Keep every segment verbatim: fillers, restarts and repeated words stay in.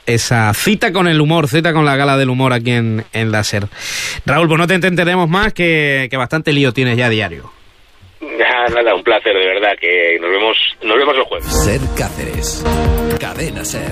esa cita con el humor, cita con la gala del humor aquí en, en la SER. Raúl, pues no te entretenemos más, que, que bastante lío tienes ya a diario. Ya, nada, un placer, de verdad, que nos vemos, nos vemos el jueves. SER Cáceres, Cadena SER.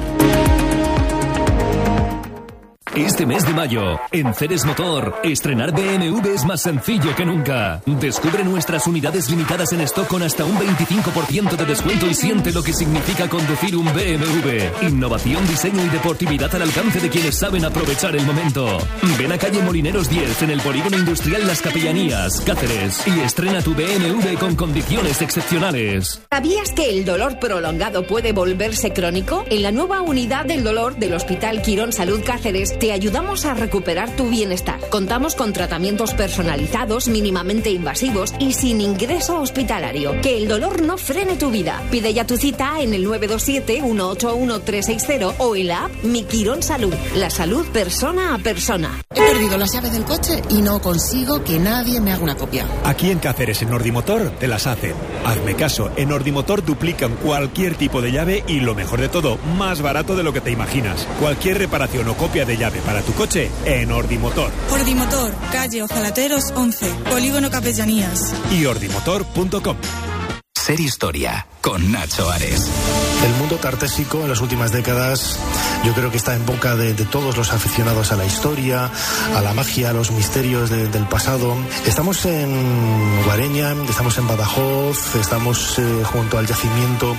Este mes de mayo, en Ceres Motor, estrenar B M W es más sencillo que nunca. Descubre nuestras unidades limitadas en stock con hasta un veinticinco por ciento de descuento y siente lo que significa conducir un B M W. Innovación, diseño y deportividad al alcance de quienes saben aprovechar el momento. Ven a calle Molineros diez, en el Polígono Industrial Las Capellanías, Cáceres, y estrena tu B M W con condiciones excepcionales. ¿Sabías que el dolor prolongado puede volverse crónico? En la nueva unidad del dolor del Hospital Quirón Salud Cáceres te ayudamos a recuperar tu bienestar. Contamos con tratamientos personalizados, mínimamente invasivos y sin ingreso hospitalario. Que el dolor no frene tu vida. Pide ya tu cita en el nueve dos siete, uno ocho uno, tres seis cero o en la app Mi Quirón Salud. La salud persona a persona. He perdido las llaves del coche y no consigo que nadie me haga una copia. Aquí en Cáceres, en Nordimotor, te las hacen. Hazme caso, en Nordimotor duplican cualquier tipo de llave y, lo mejor de todo, más barato de lo que te imaginas. Cualquier reparación o copia de llave para tu coche en Ordimotor. Ordimotor, calle Ojalateros once, Polígono Capellanías. Y ordimotor punto com. SER Historia, con Nacho Ares. El mundo tartésico en las últimas décadas yo creo que está en boca de, de todos los aficionados a la historia, a la magia, a los misterios de, del pasado. Estamos en Guareña, estamos en Badajoz, estamos eh, junto al yacimiento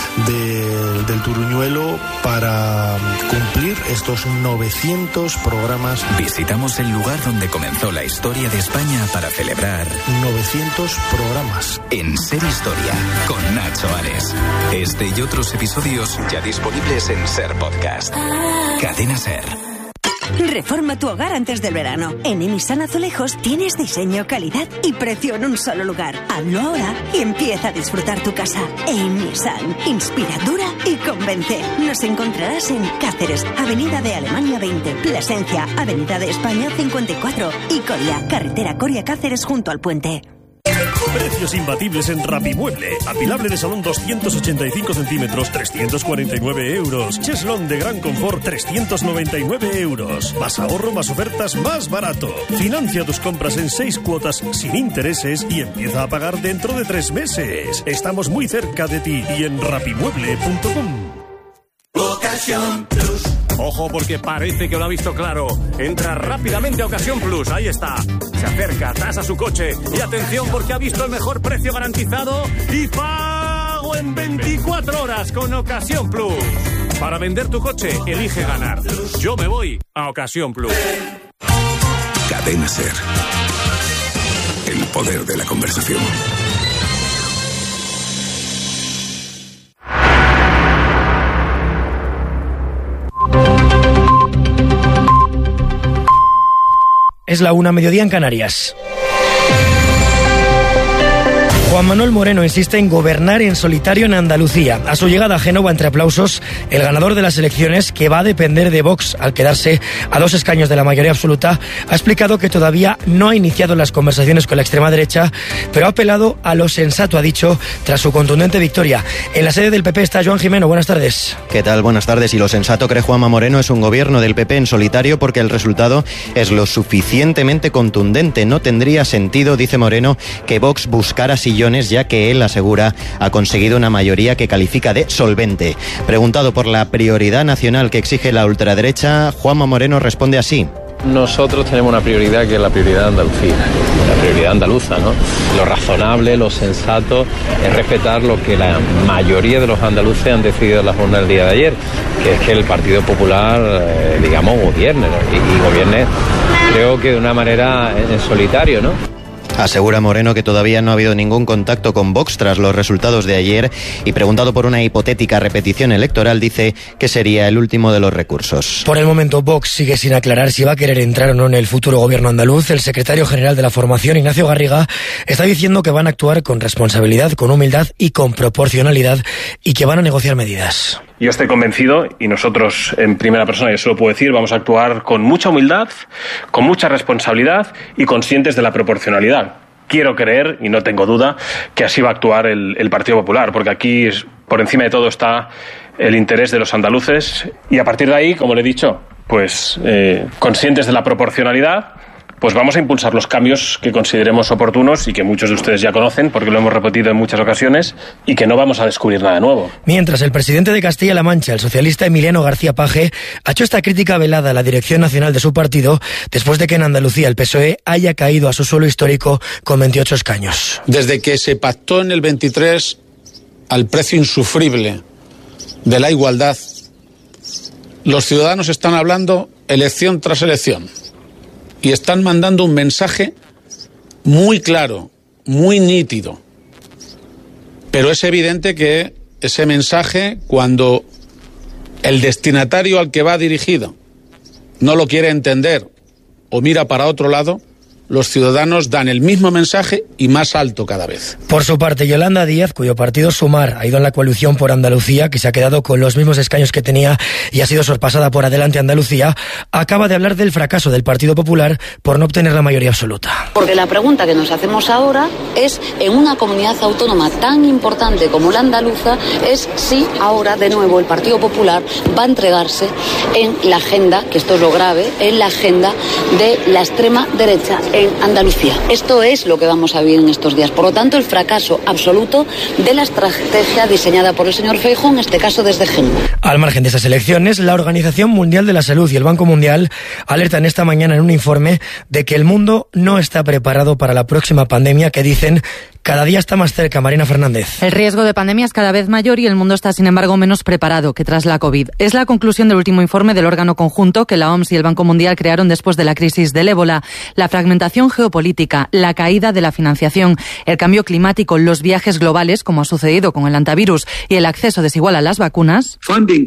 de, del Turuñuelo para cumplir estos novecientos programas. Visitamos el lugar donde comenzó la historia de España para celebrar novecientos programas. En SER Historia, con Nacho Ares. Este y otros episodios ya disponibles en SER Podcast. Cadena SER. Reforma tu hogar antes del verano. En Enisan Azulejos tienes diseño, calidad y precio en un solo lugar. Hazlo ahora y empieza a disfrutar tu casa. Enisan, inspira, dura y convence. Nos encontrarás en Cáceres, Avenida de Alemania veinte, Plasencia, Avenida de España cincuenta y cuatro y Coria, carretera Coria Cáceres junto al puente. Precios imbatibles en Rapimueble. Apilable de salón doscientos ochenta y cinco centímetros, trescientos cuarenta y nueve euros. Cheslón de gran confort, trescientos noventa y nueve euros. Más ahorro, más ofertas, más barato. Financia tus compras en seis cuotas sin intereses y empieza a pagar dentro de tres meses. Estamos muy cerca de ti y en rapimueble punto com. Ocasión Plus. Ojo, porque parece que lo ha visto claro. Entra rápidamente a Ocasión Plus, ahí está. Se acerca, tasa su coche. Y atención, porque ha visto el mejor precio garantizado y pago en veinticuatro horas con Ocasión Plus. Para vender tu coche, elige ganar. Yo me voy a Ocasión Plus. Cadena SER. El poder de la conversación. Es la una, mediodía en Canarias. Juan Manuel Moreno insiste en gobernar en solitario en Andalucía. A su llegada a Génova, entre aplausos, el ganador de las elecciones, que va a depender de Vox al quedarse a dos escaños de la mayoría absoluta, ha explicado que todavía no ha iniciado las conversaciones con la extrema derecha, pero ha apelado a lo sensato, ha dicho, tras su contundente victoria. En la sede del P P está Joan Jimeno. Buenas tardes. ¿Qué tal? Buenas tardes. Y lo sensato, cree Juanma Moreno, es un gobierno del P P en solitario porque el resultado es lo suficientemente contundente. No tendría sentido, dice Moreno, que Vox buscara sillones, ya que él asegura ha conseguido una mayoría que califica de solvente. Preguntado por la prioridad nacional que exige la ultraderecha, Juanma Moreno responde así. Nosotros tenemos una prioridad que es la prioridad de Andalucía, la prioridad andaluza, ¿no? Lo razonable, lo sensato es respetar lo que la mayoría de los andaluces han decidido en la jornada del día de ayer, que es que el Partido Popular, eh, digamos, gobierne, ¿no? y, y gobierne, creo que de una manera en solitario, ¿no? Asegura Moreno que todavía no ha habido ningún contacto con Vox tras los resultados de ayer y, preguntado por una hipotética repetición electoral, dice que sería el último de los recursos. Por el momento, Vox sigue sin aclarar si va a querer entrar o no en el futuro gobierno andaluz. El secretario general de la formación, Ignacio Garriga, está diciendo que van a actuar con responsabilidad, con humildad y con proporcionalidad y que van a negociar medidas. Yo estoy convencido, y nosotros en primera persona, yo se lo puedo decir, vamos a actuar con mucha humildad, con mucha responsabilidad y conscientes de la proporcionalidad. Quiero creer, y no tengo duda, que así va a actuar el, el Partido Popular, porque aquí es, por encima de todo está el interés de los andaluces y a partir de ahí, como le he dicho, pues eh, conscientes de la proporcionalidad, pues vamos a impulsar los cambios que consideremos oportunos y que muchos de ustedes ya conocen porque lo hemos repetido en muchas ocasiones y que no vamos a descubrir nada nuevo. Mientras, el presidente de Castilla-La Mancha, el socialista Emiliano García Paje, ha hecho esta crítica velada a la dirección nacional de su partido después de que en Andalucía el P S O E haya caído a su suelo histórico con veintiocho escaños. Desde que se pactó en el veintitrés al precio insufrible de la igualdad, los ciudadanos están hablando elección tras elección. Y están mandando un mensaje muy claro, muy nítido. Pero es evidente que ese mensaje, cuando el destinatario al que va dirigido no lo quiere entender o mira para otro lado, los ciudadanos dan el mismo mensaje y más alto cada vez. Por su parte, Yolanda Díaz, cuyo partido Sumar ha ido en la coalición por Andalucía, que se ha quedado con los mismos escaños que tenía y ha sido sorpasada por Adelante Andalucía, acaba de hablar del fracaso del Partido Popular por no obtener la mayoría absoluta. Porque la pregunta que nos hacemos ahora es, en una comunidad autónoma tan importante como la andaluza, es si ahora de nuevo el Partido Popular va a entregarse en la agenda, que esto es lo grave, en la agenda de la extrema derecha en Andalucía. Esto es lo que vamos a vivir en estos días. Por lo tanto, el fracaso absoluto de la estrategia diseñada por el señor Feijóo, en este caso desde Génova. Al margen de esas elecciones, la Organización Mundial de la Salud y el Banco Mundial alertan esta mañana en un informe de que el mundo no está preparado para la próxima pandemia que dicen cada día está más cerca. Marina Fernández. El riesgo de pandemia es cada vez mayor y el mundo está, sin embargo, menos preparado que tras la COVID. Es la conclusión del último informe del órgano conjunto que la O M S y el Banco Mundial crearon después de la crisis del ébola. La fragmentación geopolítica, la caída de la financiación, el cambio climático, los viajes globales, como ha sucedido con el antivirus, y el acceso desigual a las vacunas.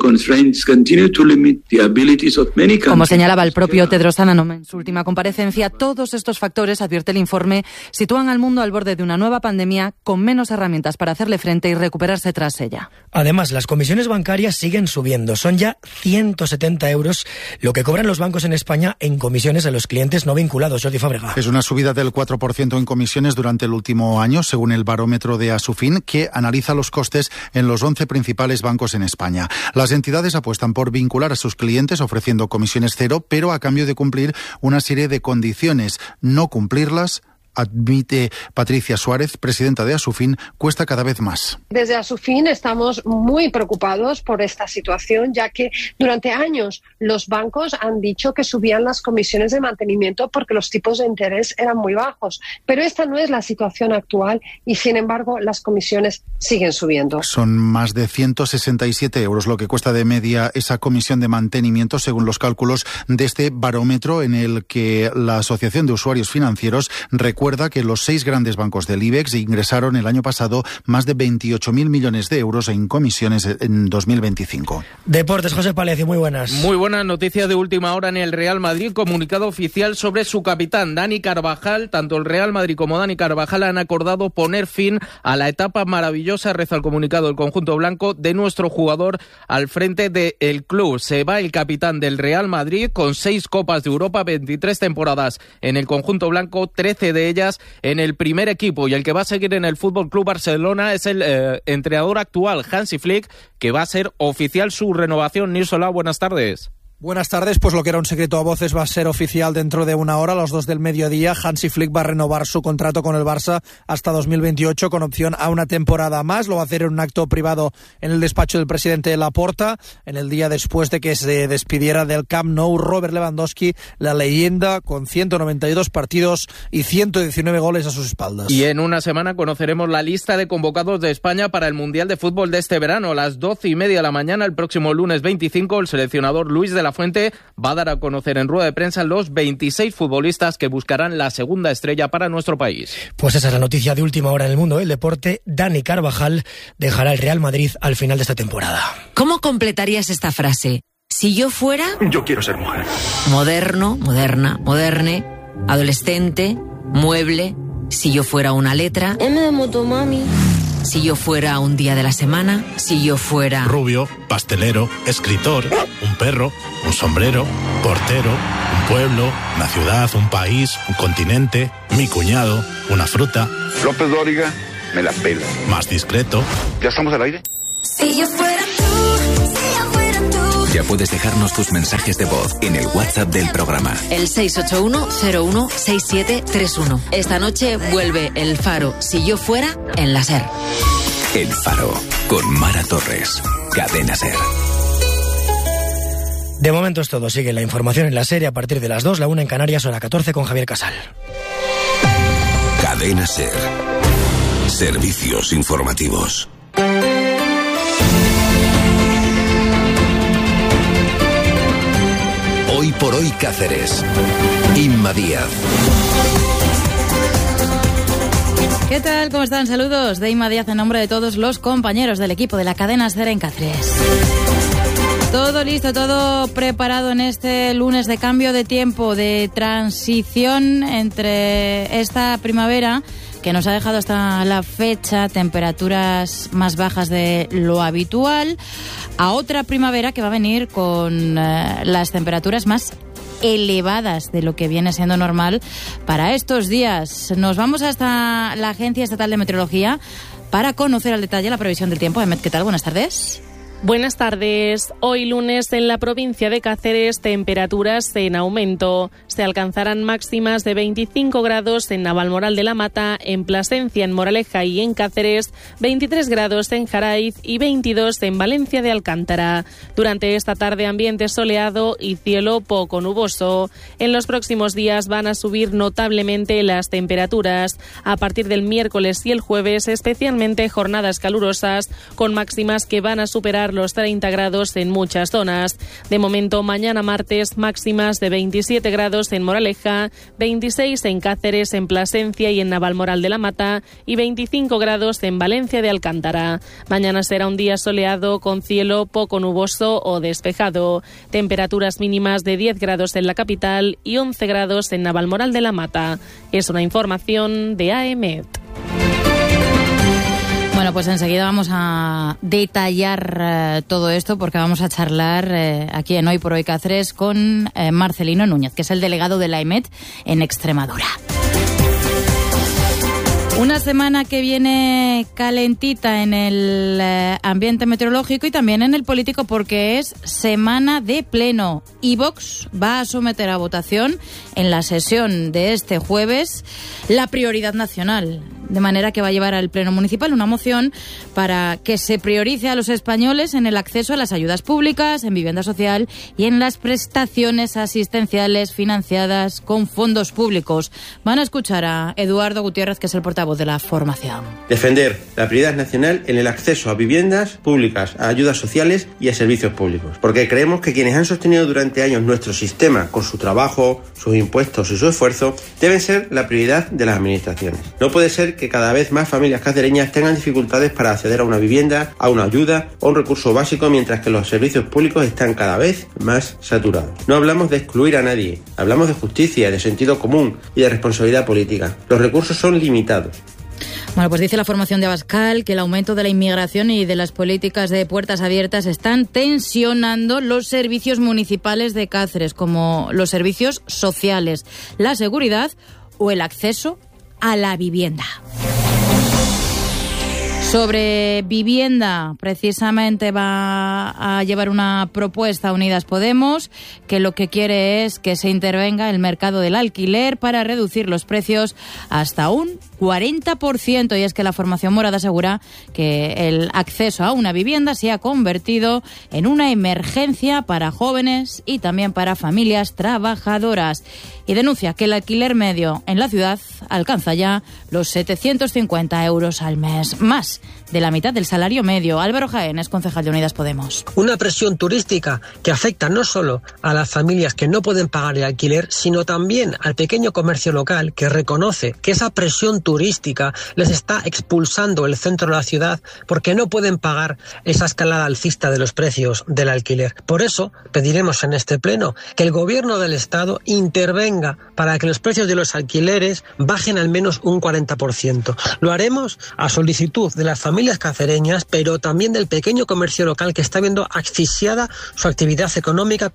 Como señalaba el propio Tedros Adhanom en su última comparecencia, todos estos factores, advierte el informe, sitúan al mundo al borde de una nueva pandemia con menos herramientas para hacerle frente y recuperarse tras ella. Además, las comisiones bancarias siguen subiendo. Son ya ciento setenta euros lo que cobran los bancos en España en comisiones a los clientes no vinculados. Jordi Fábrega. Es una subida del cuatro por ciento en comisiones durante el último año, según el barómetro de Asufin, que analiza los costes en los once principales bancos en España. Las entidades apuestan por vincular a sus clientes ofreciendo comisiones cero, pero a cambio de cumplir una serie de condiciones. No cumplirlas, admite Patricia Suárez, presidenta de Asufin, cuesta cada vez más. Desde Asufin estamos muy preocupados por esta situación, ya que durante años los bancos han dicho que subían las comisiones de mantenimiento porque los tipos de interés eran muy bajos. Pero esta no es la situación actual y, sin embargo, las comisiones siguen subiendo. Son más de ciento sesenta y siete euros lo que cuesta de media esa comisión de mantenimiento, según los cálculos de este barómetro en el que la Asociación de Usuarios Financieros recuerda Recuerda que los seis grandes bancos del IBEX ingresaron el año pasado más de veintiocho mil millones de euros en comisiones en dos mil veinticinco. Deportes, José Palecio, muy buenas. Muy buenas noticias de última hora en el Real Madrid. Comunicado oficial sobre su capitán, Dani Carvajal. Tanto el Real Madrid como Dani Carvajal han acordado poner fin a la etapa maravillosa, reza el comunicado del conjunto blanco, de nuestro jugador al frente del club. Se va el capitán del Real Madrid con seis Copas de Europa, veintitrés temporadas en el conjunto blanco, trece de ellas en el primer equipo, y el que va a seguir en el F C Barcelona es el eh, entrenador actual, Hansi Flick, que va a ser oficial su renovación. Nirsola, buenas tardes. Buenas tardes, pues lo que era un secreto a voces va a ser oficial dentro de una hora, a las dos del mediodía. Hansi Flick va a renovar su contrato con el Barça hasta dos mil veintiocho con opción a una temporada más. Lo va a hacer en un acto privado en el despacho del presidente Laporta, en el día después de que se despidiera del Camp Nou Robert Lewandowski, la leyenda con ciento noventa y dos partidos y ciento diecinueve goles a sus espaldas. Y en una semana conoceremos la lista de convocados de España para el Mundial de Fútbol de este verano. A las doce y media de la mañana, el próximo lunes veinticinco, el seleccionador Luis de la Fuente va a dar a conocer en rueda de prensa los veintiséis futbolistas que buscarán la segunda estrella para nuestro país. Pues esa es la noticia de última hora en el mundo del deporte. Dani Carvajal dejará el Real Madrid al final de esta temporada. ¿Cómo completarías esta frase? Si yo fuera... Yo quiero ser mujer. Moderno, moderna, moderne, adolescente, mueble. Si yo fuera una letra... M de motomami. Si yo fuera un día de la semana, si yo fuera... Rubio, pastelero, escritor, un perro, un sombrero, portero, un pueblo, una ciudad, un país, un continente, mi cuñado, una fruta. López Dóriga, me la pela. Más discreto. ¿Ya estamos al aire? Si yo fuera tú, si yo fuera tú. Ya puedes dejarnos tus mensajes de voz en el WhatsApp del programa. El seis ocho uno cero uno seis siete tres uno. Esta noche vuelve El Faro, Si yo fuera, en la SER. El Faro, con Mara Torres. Cadena SER. De momento es todo. Sigue la información en la serie a partir de las dos, la una en Canarias, hora catorce, con Javier Casal. Cadena SER. Servicios informativos. Hoy por hoy Cáceres. Inma Díaz. ¿Qué tal? ¿Cómo están? Saludos de Inma Díaz en nombre de todos los compañeros del equipo de la cadena SER en Cáceres. Todo listo, todo preparado en este lunes de cambio de tiempo, de transición entre esta primavera que nos ha dejado hasta la fecha temperaturas más bajas de lo habitual, a otra primavera que va a venir con eh, las temperaturas más elevadas de lo que viene siendo normal para estos días. Nos vamos hasta la Agencia Estatal de Meteorología para conocer al detalle la previsión del tiempo. Emet, ¿qué tal? Buenas tardes. Buenas tardes. Hoy lunes en la provincia de Cáceres, temperaturas en aumento. Se alcanzarán máximas de veinticinco grados en Navalmoral de la Mata, en Plasencia, en Moraleja y en Cáceres, veintitrés grados en Jaraiz y veintidós en Valencia de Alcántara. Durante esta tarde ambiente soleado y cielo poco nuboso. En los próximos días van a subir notablemente las temperaturas. A partir del miércoles y el jueves, especialmente jornadas calurosas, con máximas que van a superar los treinta grados en muchas zonas. De momento, mañana martes, máximas de veintisiete grados en Moraleja, veintiséis en Cáceres, en Plasencia y en Navalmoral de la Mata y veinticinco grados en Valencia de Alcántara. Mañana será un día soleado con cielo poco nuboso o despejado. Temperaturas mínimas de diez grados en la capital y once grados en Navalmoral de la Mata. Es una información de A E M E T. Bueno, pues enseguida vamos a detallar eh, todo esto porque vamos a charlar eh, aquí en Hoy por Hoy Cáceres con eh, Marcelino Núñez, que es el delegado de la A E M E T en Extremadura. Una semana que viene calentita en el eh, ambiente meteorológico y también en el político porque es semana de pleno. Y Vox va a someter a votación en la sesión de este jueves la prioridad nacional. De manera que va a llevar al Pleno Municipal una moción para que se priorice a los españoles en el acceso a las ayudas públicas, en vivienda social y en las prestaciones asistenciales financiadas con fondos públicos. Van a escuchar a Eduardo Gutiérrez, que es el portavoz de la formación. Defender la prioridad nacional en el acceso a viviendas públicas, a ayudas sociales y a servicios públicos. Porque creemos que quienes han sostenido durante años nuestro sistema con su trabajo, sus impuestos y su esfuerzo, deben ser la prioridad de las administraciones. No puede ser que cada vez más familias cacereñas tengan dificultades para acceder a una vivienda, a una ayuda o a un recurso básico, mientras que los servicios públicos están cada vez más saturados. No hablamos de excluir a nadie, hablamos de justicia, de sentido común y de responsabilidad política. Los recursos son limitados. Bueno, pues dice la formación de Abascal que el aumento de la inmigración y de las políticas de puertas abiertas están tensionando los servicios municipales de Cáceres, como los servicios sociales, la seguridad o el acceso a la vivienda. Sobre vivienda, precisamente va a llevar una propuesta a Unidas Podemos, que lo que quiere es que se intervenga el mercado del alquiler para reducir los precios hasta un cuarenta por ciento. Y es que la formación morada asegura que el acceso a una vivienda se ha convertido en una emergencia para jóvenes y también para familias trabajadoras. Y denuncia que el alquiler medio en la ciudad alcanza ya los setecientos cincuenta euros al mes, más de la mitad del salario medio. Álvaro Jaén es concejal de Unidas Podemos. Una presión turística que afecta no solo a las familias que no pueden pagar el alquiler, sino también al pequeño comercio local que reconoce que esa presión turística les está expulsando el centro de la ciudad porque no pueden pagar esa escalada alcista de los precios del alquiler. Por eso pediremos en este pleno que el gobierno del Estado intervenga para que los precios de los alquileres bajen al menos un cuarenta por ciento. Lo haremos a solicitud de las familias cacereñas, pero también del pequeño comercio local que está viendo asfixiada su actividad económica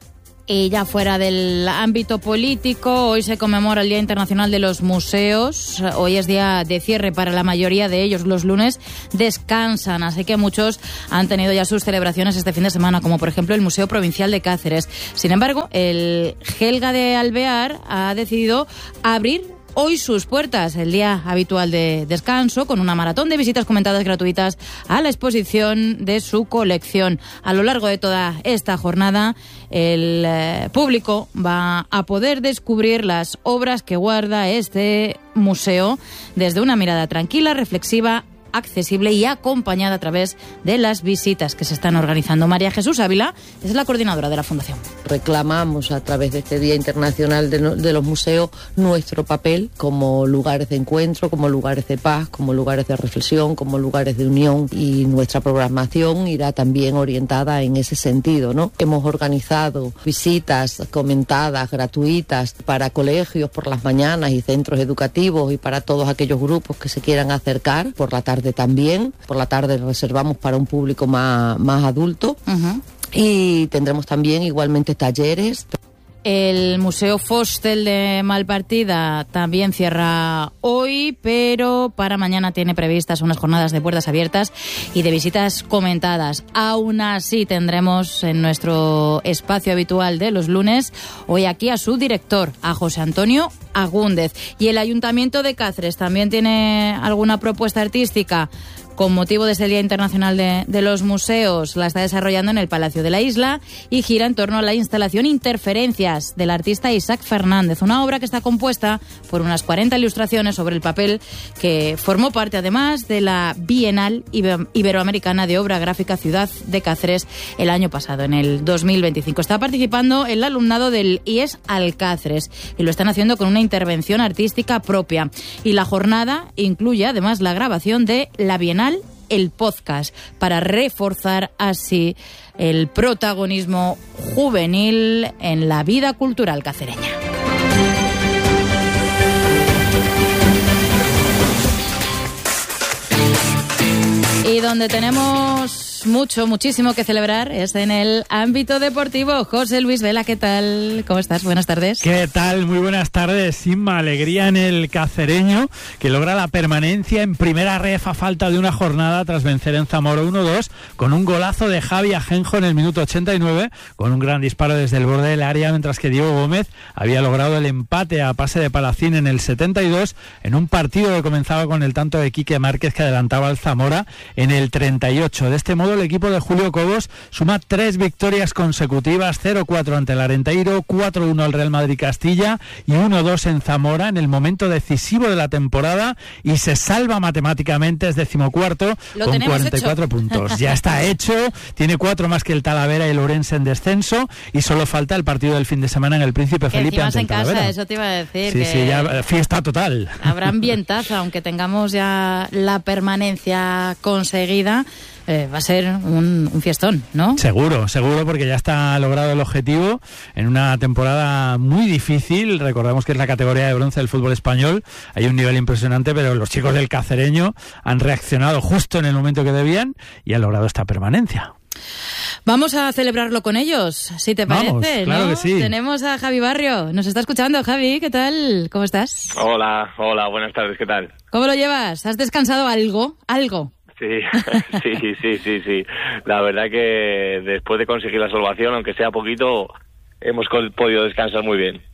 Y ya fuera del ámbito político, hoy se conmemora el Día Internacional de los Museos. Hoy es día de cierre para la mayoría de ellos. Los lunes descansan, así que muchos han tenido ya sus celebraciones este fin de semana, como por ejemplo el Museo Provincial de Cáceres. Sin embargo, el Gelga de Alvear ha decidido abrir hoy sus puertas, el día habitual de descanso, con una maratón de visitas comentadas gratuitas a la exposición de su colección. A lo largo de toda esta jornada, el eh, público va a poder descubrir las obras que guarda este museo desde una mirada tranquila, reflexiva, accesible y acompañada a través de las visitas que se están organizando. María Jesús Ávila es la coordinadora de la Fundación. Reclamamos a través de este Día Internacional de, no, de los Museos nuestro papel como lugares de encuentro, como lugares de paz, como lugares de reflexión, como lugares de unión, y nuestra programación irá también orientada en ese sentido, ¿no? Hemos organizado visitas comentadas, gratuitas, para colegios por las mañanas y centros educativos y para todos aquellos grupos que se quieran acercar. Por la tarde también, por la tarde reservamos para un público más, más adulto. Uh-huh. Y tendremos también igualmente talleres. El Museo Fostel de Malpartida también cierra hoy, pero para mañana tiene previstas unas jornadas de puertas abiertas y de visitas comentadas. Aún así tendremos en nuestro espacio habitual de los lunes hoy aquí a su director, a José Antonio Agúndez. Y el Ayuntamiento de Cáceres también tiene alguna propuesta artística con motivo de este Día Internacional de, de los Museos. La está desarrollando en el Palacio de la Isla y gira en torno a la instalación Interferencias del artista Isaac Fernández, una obra que está compuesta por unas cuarenta ilustraciones sobre el papel que formó parte además de la Bienal Iberoamericana de Obra Gráfica Ciudad de Cáceres el año pasado, en el dos mil veinticinco. Está participando el alumnado del I E S Alcáceres y lo están haciendo con una intervención artística propia. Y la jornada incluye además la grabación de la Bienal El Podcast, para reforzar así el protagonismo juvenil en la vida cultural cacereña. Y donde tenemos mucho, muchísimo que celebrar es en el ámbito deportivo. José Luis Vela, ¿qué tal? ¿Cómo estás? Buenas tardes. ¿Qué tal? Muy buenas tardes. Inma, alegría en el cacereño, que logra la permanencia en primera ref a falta de una jornada tras vencer en Zamora uno dos con un golazo de Javi Ajenjo en el minuto ochenta y nueve, con un gran disparo desde el borde del área, mientras que Diego Gómez había logrado el empate a pase de Palacín en el setenta y dos, en un partido que comenzaba con el tanto de Quique Márquez, que adelantaba al Zamora en el treinta y ocho. De este modo, el equipo de Julio Cobos suma tres victorias consecutivas: cero cuatro ante el Arenteiro, cuatro uno al Real Madrid Castilla y uno dos en Zamora en el momento decisivo de la temporada, y se salva matemáticamente, es decimocuarto con cuarenta y cuatro hecho. puntos. Ya está hecho, tiene cuatro más que el Talavera y el Ourense en descenso, y solo falta el partido del fin de semana en el Príncipe que Felipe ante el en Talavera. Casa, eso te iba a decir. Sí, que sí, ya fiesta total. Habrá ambientazo, aunque tengamos ya la permanencia conseguida. Eh, va a ser un, un fiestón, ¿no? Seguro, seguro, porque ya está logrado el objetivo en una temporada muy difícil. Recordamos que es la categoría de bronce del fútbol español. Hay un nivel impresionante, pero los chicos del cacereño han reaccionado justo en el momento que debían y han logrado esta permanencia. Vamos a celebrarlo con ellos, si te parece. Vamos, claro, ¿no? que sí. Tenemos a Javi Barrio. Nos está escuchando. Javi, ¿qué tal? ¿Cómo estás? Hola, hola, buenas tardes, ¿qué tal? ¿Cómo lo llevas? ¿Has descansado algo? ¿Algo? Sí, sí, sí, sí, sí. La verdad que después de conseguir la salvación, aunque sea poquito, hemos podido descansar muy bien.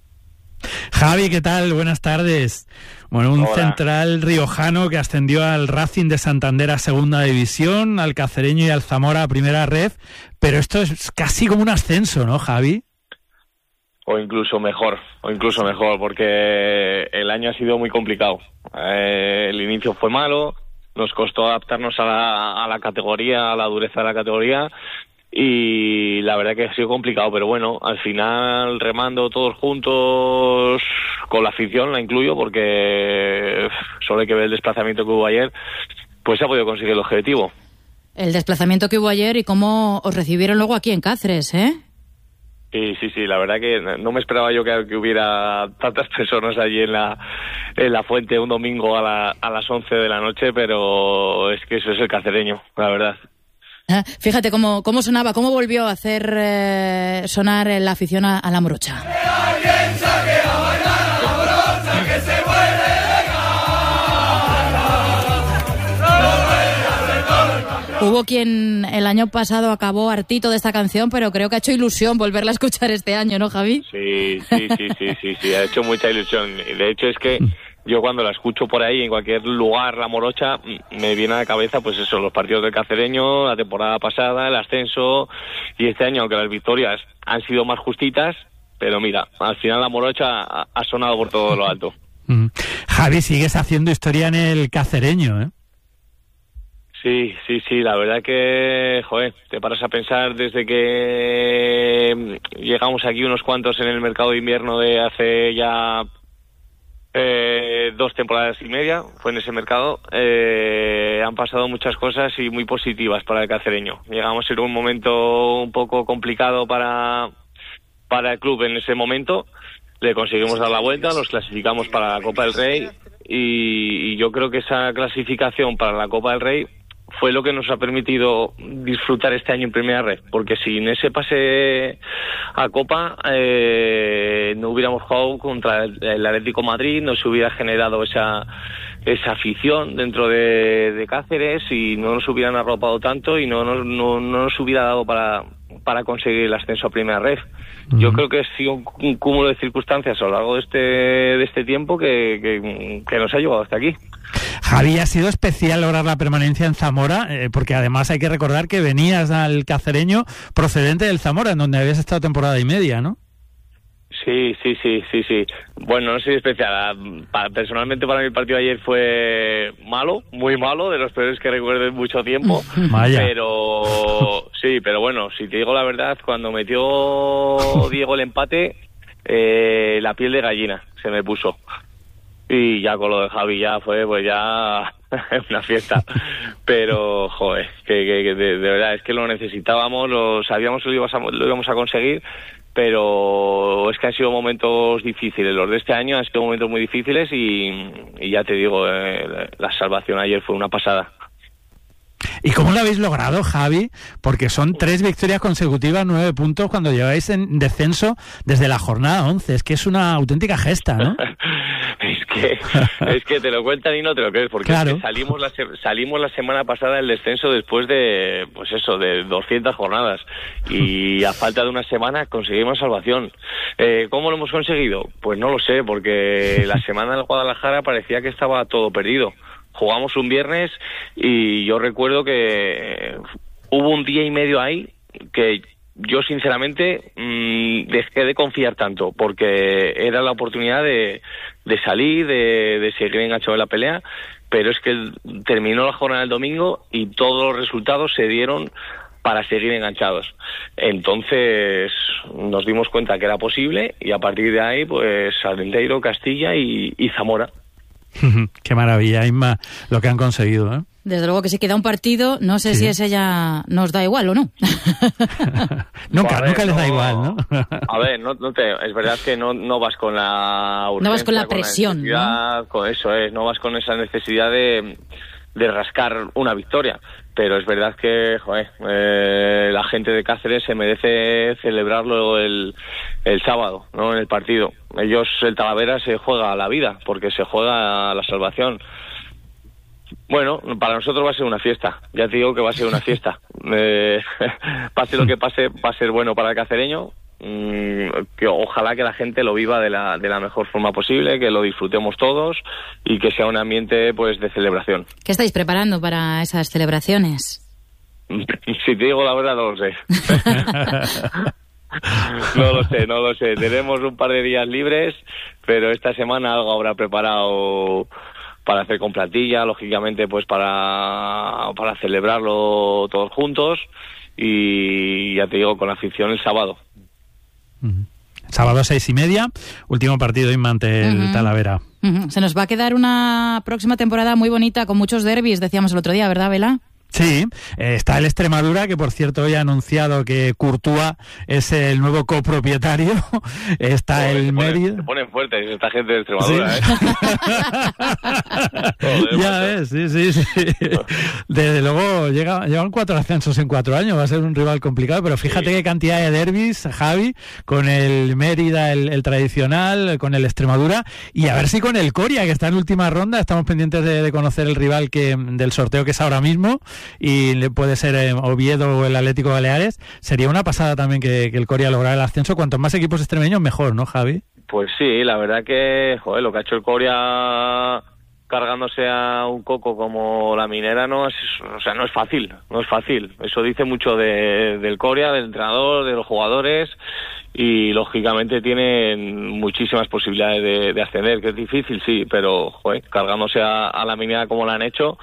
Javi, ¿qué tal? Buenas tardes. Bueno, un Hola. central riojano que ascendió al Racing de Santander a segunda división, al Cacereño y al Zamora a primera ref, pero esto es casi como un ascenso, ¿no, Javi? O incluso mejor, o incluso mejor, porque el año ha sido muy complicado. Eh, el inicio fue malo, nos costó adaptarnos a la, a la categoría, a la dureza de la categoría, y la verdad que ha sido complicado, pero bueno, al final remando todos juntos, con la afición, la incluyo, porque solo hay que ver el desplazamiento que hubo ayer, pues se ha podido conseguir el objetivo. El desplazamiento que hubo ayer y cómo os recibieron luego aquí en Cáceres, ¿eh? Sí, sí, sí, la verdad que no me esperaba yo que, que hubiera tantas personas allí en la en la fuente un domingo a, la, a las once de la noche, pero es que eso es el cacereño, la verdad. Ah, fíjate cómo, cómo sonaba, cómo volvió a hacer eh, sonar la afición a, a la morocha. Hubo quien el año pasado acabó hartito de esta canción, pero creo que ha hecho ilusión volverla a escuchar este año, ¿no, Javi? Sí, sí, sí, sí, sí, sí, ha hecho mucha ilusión. De hecho, es que yo cuando la escucho por ahí, en cualquier lugar, la morocha, me viene a la cabeza, pues eso, los partidos del Cacereño, la temporada pasada, el ascenso, y este año, aunque las victorias han sido más justitas, pero mira, al final la morocha ha, ha sonado por todo lo alto. Mm. Javi, sigues haciendo historia en el Cacereño, ¿eh? Sí, sí, sí, la verdad que, joder, te paras a pensar desde que llegamos aquí unos cuantos en el mercado de invierno de hace ya eh, dos temporadas y media, fue en ese mercado, eh, han pasado muchas cosas y muy positivas para el Cacereño. Llegamos en un momento un poco complicado para, para el club en ese momento, le conseguimos dar la vuelta, nos clasificamos para la Copa del Rey y, y yo creo que esa clasificación para la Copa del Rey fue lo que nos ha permitido disfrutar este año en Primera Red, porque sin ese pase a Copa eh, no hubiéramos jugado contra el, el Atlético Madrid, no se hubiera generado esa esa afición dentro de, de Cáceres y no nos hubieran arropado tanto y no nos, no, no nos hubiera dado para, para conseguir el ascenso a Primera Red. Uh-huh. Yo creo que ha sido un, un cúmulo de circunstancias a lo largo de este, de este tiempo que, que, que nos ha llevado hasta aquí. Javi, ha sido especial lograr la permanencia en Zamora, eh, porque además hay que recordar que venías al Cacereño procedente del Zamora, en donde habías estado temporada y media, ¿no? Sí, sí, sí, sí, sí. Bueno, no soy especial. Para, personalmente para mí el partido de ayer fue malo, muy malo, de los peores que recuerdo en mucho tiempo. Vaya. Pero sí, pero bueno, si te digo la verdad, cuando metió Diego el empate, eh, la piel de gallina se me puso. Y ya con lo de Javi ya fue, pues ya una fiesta. Pero, joder, que, que, que de, de verdad es que lo necesitábamos, lo sabíamos que lo íbamos a, lo íbamos a conseguir, pero es que han sido momentos difíciles. Los de este año han sido momentos muy difíciles y, y ya te digo, eh, la salvación ayer fue una pasada. ¿Y cómo lo habéis logrado, Javi? Porque son tres victorias consecutivas, nueve puntos, cuando lleváis en descenso desde la jornada once. Es que es una auténtica gesta, ¿no? es que es que te lo cuentan y no te lo crees, porque claro. Es que salimos la salimos la semana pasada del descenso después de, pues eso, de doscientas jornadas. Y a falta de una semana conseguimos salvación. Eh, ¿Cómo lo hemos conseguido? Pues no lo sé, porque la semana en Guadalajara parecía que estaba todo perdido. Jugamos un viernes y yo recuerdo que hubo un día y medio ahí que yo sinceramente mmm, dejé de confiar tanto, porque era la oportunidad de, de salir, de, de seguir enganchado en la pelea, pero es que terminó la jornada del domingo y todos los resultados se dieron para seguir enganchados. Entonces nos dimos cuenta que era posible y a partir de ahí pues Arenteiro, Castilla y, y Zamora. Qué maravilla, Inma, lo que han conseguido, ¿eh? Desde luego que si queda un partido, no sé sí. si ese ya nos da igual o no. nunca, ver, nunca les da no, igual, ¿no? A ver, no, no te, es verdad que no, no vas con la urgencia, no vas con la presión, con la ¿no? Con eso es, no vas con esa necesidad de, de rascar una victoria. Pero es verdad que, joder, eh, la gente de Cáceres se merece celebrarlo el, el sábado, ¿no? En el partido. Ellos, el Talavera, se juega la vida, porque se juega la salvación. Bueno, para nosotros va a ser una fiesta. Ya te digo que va a ser una fiesta. Eh, pase lo que pase, va a ser bueno para el cacereño. Que ojalá que la gente lo viva de la de la mejor forma posible, que lo disfrutemos todos y que sea un ambiente pues de celebración. ¿Qué estáis preparando para esas celebraciones? Si te digo la verdad, no lo sé. No lo sé, no lo sé. Tenemos un par de días libres, pero esta semana algo habrá preparado para hacer con plantilla, lógicamente pues para para celebrarlo todos juntos y ya te digo con la afición el sábado. Uh-huh. Sábado seis y media, último partido Inma ante el uh-huh. Talavera. Uh-huh. Se nos va a quedar una próxima temporada muy bonita con muchos derbis, decíamos el otro día, ¿verdad, Vela? Sí, eh, está el Extremadura, que por cierto hoy ha anunciado que Courtois es el nuevo copropietario. Está Joder, el se ponen, Mérida. se ponen fuertes esta gente de Extremadura, Sí. ¿eh? Joder, Ya ves, sí, sí, sí. Desde luego llega, llevan cuatro ascensos en cuatro años, va a ser un rival complicado, pero fíjate qué cantidad de derbis, Javi, con el Mérida, el, el tradicional, con el Extremadura, y a ver si con el Coria, que está en última ronda, estamos pendientes de, de conocer el rival que del sorteo que es ahora mismo, y le puede ser eh, Oviedo o el Atlético Baleares. Sería una pasada también que, que el Coria lograra el ascenso. Cuantos más equipos extremeños, mejor, ¿no, Javi? Pues sí, la verdad que, joder, lo que ha hecho el Coria cargándose a un coco como la Minera no es, o sea, no es fácil, no es fácil. Eso dice mucho de, del Coria, del entrenador, de los jugadores, y lógicamente tienen muchísimas posibilidades de, de ascender, que es difícil, sí, pero joder, cargándose a, a la Minera como la han hecho,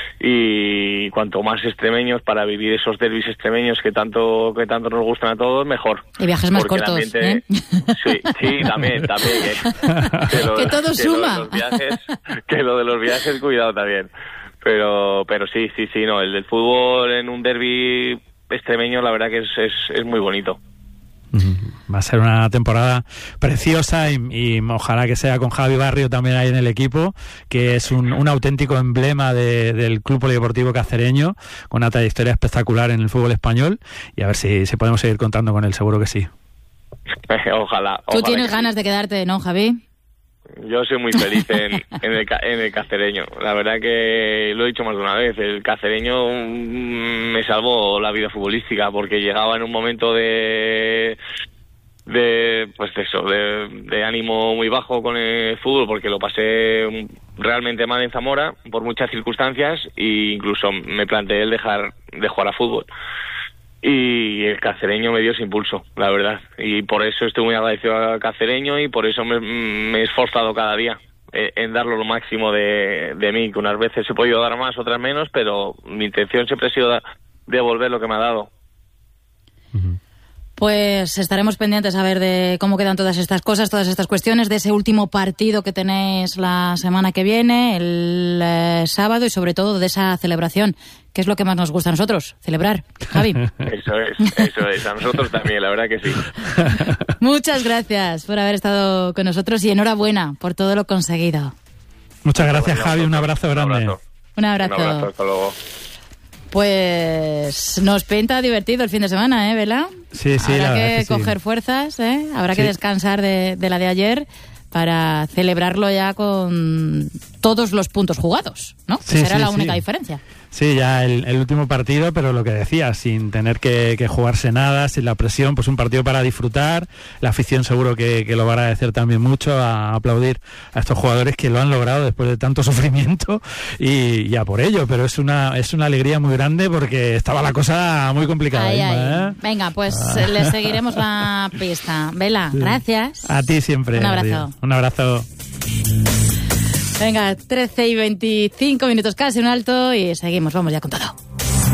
y cuanto más extremeños para vivir esos derbis extremeños que tanto que tanto nos gustan a todos, mejor. Y viajes más Porque el cortos, ambiente- ¿eh? Sí, sí, también, también. Que, que lo, Que todo que suma. Lo de los viajes, que lo de los viajes, cuidado también. Pero, pero sí, sí, sí, no, el del fútbol en un derbi extremeño, la verdad que es, es, es muy bonito. Va a ser una temporada preciosa y, y ojalá que sea con Javi Barrio también ahí en el equipo, que es un, un auténtico emblema de, del Club Polideportivo Cacereño, con una trayectoria espectacular en el fútbol español, y a ver si, si podemos seguir contando con él, seguro que sí. Ojalá. Tú ojalá tienes que sí. ganas de quedarte, ¿no, Javi? Yo soy muy feliz en, en, el, ca- en el cacereño. La verdad que lo he dicho más de una vez. El cacereño mm, me salvó la vida futbolística porque llegaba en un momento de de pues de eso, de, de ánimo muy bajo con el fútbol porque lo pasé realmente mal en Zamora por muchas circunstancias e incluso me planteé el dejar de jugar a fútbol. Y el Cacereño me dio ese impulso, la verdad. Y por eso estoy muy agradecido al Cacereño y por eso me, me he esforzado cada día eh, en darlo lo máximo de, de mí, que unas veces he podido dar más, otras menos, pero mi intención siempre ha sido da- devolver lo que me ha dado. Pues estaremos pendientes a ver de cómo quedan todas estas cosas, todas estas cuestiones, de ese último partido que tenéis la semana que viene, el eh, sábado, y sobre todo de esa celebración, que es lo que más nos gusta a nosotros, celebrar. Javi. Eso es, eso es. A nosotros también, la verdad que sí. Muchas gracias por haber estado con nosotros y enhorabuena por todo lo conseguido. Muchas gracias, Javi, un abrazo grande. Un abrazo. Un abrazo. Un abrazo, hasta luego. Pues nos pinta divertido el fin de semana, ¿eh, Vela? Sí, sí, la Habrá verdad que, que sí. coger fuerzas, ¿eh? Habrá que Sí. descansar de, de la de ayer para celebrarlo ya con todos los puntos jugados, ¿no? Sí, Esa era sí, la sí. única diferencia. Sí, ya el, el último partido, pero lo que decía, sin tener que, que jugarse nada, sin la presión, pues un partido para disfrutar. La afición seguro que, que lo va a agradecer también mucho, a aplaudir a estos jugadores que lo han logrado después de tanto sufrimiento y ya por ello, pero es una es una alegría muy grande porque estaba la cosa muy complicada. Ahí, Inma, ahí. ¿eh? Venga, pues Ah. le seguiremos la pista. Vela, Sí. gracias. A ti siempre. Un abrazo. Adiós. Un abrazo. Venga, trece y veinticinco minutos, casi un alto, y seguimos, vamos ya con todo.